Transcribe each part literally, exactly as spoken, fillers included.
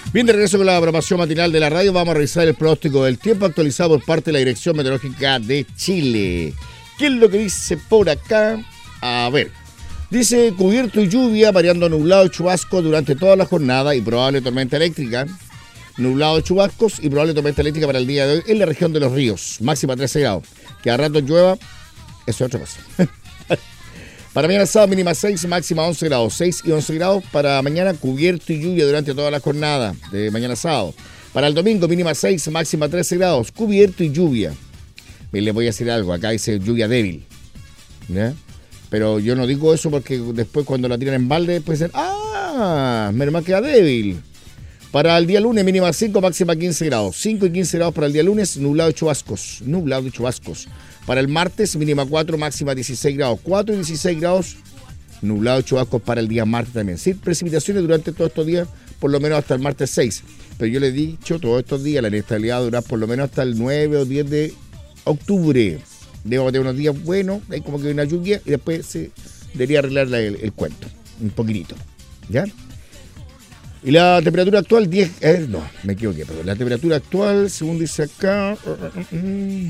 Bien, de regreso con la programación matinal de la radio, vamos a revisar el pronóstico del tiempo actualizado por parte de la Dirección Meteorológica de Chile. ¿Qué es lo que dice por acá? A ver, dice cubierto y lluvia, variando nublado y chubasco durante toda la jornada y probable tormenta eléctrica. Nublado, chubascos y probable tormenta eléctrica para el día de hoy en la región de Los Ríos, máxima trece grados. Que a rato llueva, eso es otra cosa. Para mañana sábado, mínima seis, máxima once grados. seis y once grados para mañana, cubierto y lluvia durante toda la jornada de mañana sábado. Para el domingo, mínima seis, máxima trece grados, cubierto y lluvia. Bien, les voy a decir algo, acá dice lluvia débil, ¿ya? Pero yo no digo eso porque después cuando la tiran en balde, pues dicen, ¡ah! Menos mal queda débil. Para el día lunes, mínima cinco, máxima quince grados. cinco y quince grados para el día lunes, nublado y chubascos. Nublado y chubascos. Para el martes, mínima cuatro, máxima dieciséis grados. cuatro y dieciséis grados, nublado y chubascos para el día martes también. Sí, precipitaciones durante todos estos días, por lo menos hasta el martes seis. Pero yo les he dicho, todos estos días la inestabilidad durará por lo menos hasta el nueve o diez de octubre. Debemos tener unos días buenos, hay como que una lluvia y después se debería arreglar el, el cuento. Un poquitito. ¿Ya? Y la temperatura actual, diez... Eh, no, me equivoqué, perdón. La temperatura actual, según dice acá... Uh, uh, uh,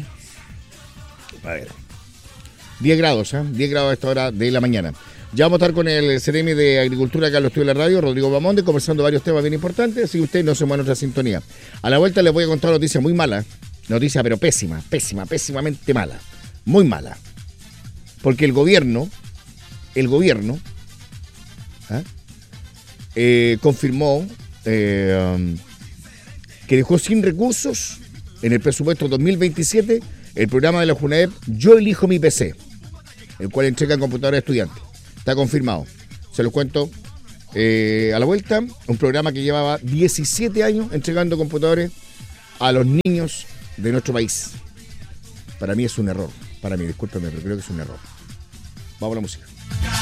a ver. diez grados, ¿eh? diez grados a esta hora de la mañana. Ya vamos a estar con el C R M de Agricultura acá en los estudios de la radio, Rodrigo Bamonde, conversando varios temas bien importantes, así que ustedes no se muevan a nuestra sintonía. A la vuelta les voy a contar una noticia muy mala, noticia pero pésima, pésima, pésimamente mala, muy mala. Porque el gobierno, el gobierno, ¿eh? Eh, confirmó eh, um, que dejó sin recursos en el presupuesto dos mil veintisiete el programa de la JUNAEP Yo Elijo Mi P C, el cual entregan computadores a estudiantes. Está confirmado. Se los cuento eh, a la vuelta. Un programa que llevaba diecisiete años entregando computadores a los niños de nuestro país. Para mí es un error. Para mí, discúlpeme, pero creo que es un error. Vamos a la música.